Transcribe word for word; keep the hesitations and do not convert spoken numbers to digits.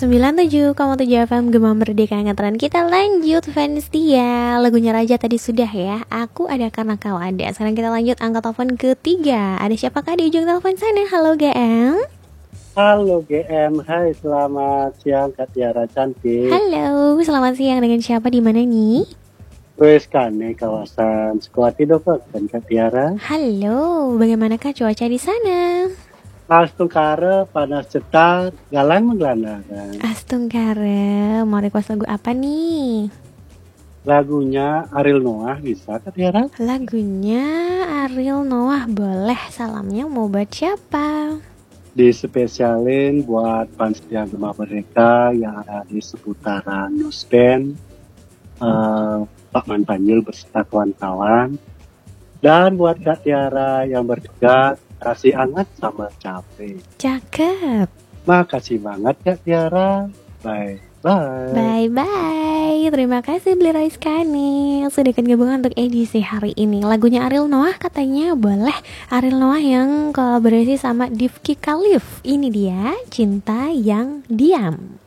sembilan puluh tujuh koma tujuh F M Gema Merdeka Ngetren. Kita lanjut fans dia. Lagunya Raja tadi sudah ya. Aku ada karena kau ada. Sekarang kita lanjut angka telepon ketiga. Ada siapakah di ujung telepon sana? Halo G M. Halo G M. Hai, selamat siang Kak Tiara cantik. Halo, selamat siang. Dengan siapa di mana nih? Wes kane kawasan Sekuati Dopek dan Kak Tiara. Halo, bagaimanakah cuaca di sana? Astung kare panas cetar, galang menggelandangan. Astung kare, mau request lagu apa nih? Lagunya Ariel Noah bisa Kak Tiara? Lagunya Ariel Noah, boleh. Salamnya mau buat siapa? Dispesialin buat fans yang Gema Merdeka yang ada di seputaran Nusben, uh, Pak Man Panjil beserta kawan-kawan. Dan buat Kak Tiara yang berdekat, kasih hangat sama capek. Cakep. Makasih banget Kak Tiara. Bye bye. Bye bye. Terima kasih Beli Raiskani sudah ikut gabungan untuk edisi hari ini. Lagunya Ariel Noah katanya boleh. Ariel Noah yang kolaborasi sama Difki Khalif. Ini dia Cinta Yang Diam.